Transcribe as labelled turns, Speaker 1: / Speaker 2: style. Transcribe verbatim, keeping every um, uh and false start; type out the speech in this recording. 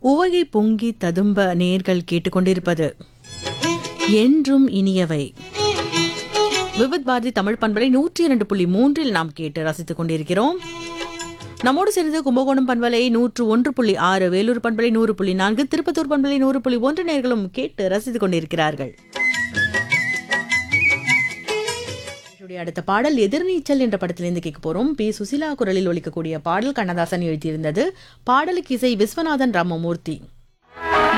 Speaker 1: உவகை பொங்கி ததும்ப நேர்கள் கேட்டுக்கொண்டிருப்பது என்றும் இனியவை. விவித் பாரதி தமிழ் பண்பலை நூற்றி இரண்டு புள்ளி மூன்றில் நாம் கேட்டு ரசித்துக் கொண்டிருக்கிறோம். நம்மோடு சேர்ந்து கும்பகோணம் பண்பலை நூற்று ஒன்று புள்ளி ஆறு, வேலூர் பண்பலை நூறு புள்ளி நான்கு, திருப்பத்தூர் பண்பலை நூறு புள்ளி ஒன்று நேர்களும் கேட்டு ரசித்துக் கொண்டிருக்கிறார்கள். அடுத்த பாடல் எதிர்நீச்சல் என்ற படத்திலிருந்து கேட்க போறோம். பி சுசிலா குரலில் ஒலிக்கக்கூடிய பாடல் கண்ணதாசன் எழுதியிருந்தது. பாடலுக்கு இசை விஸ்வநாதன் ராமமூர்த்தி.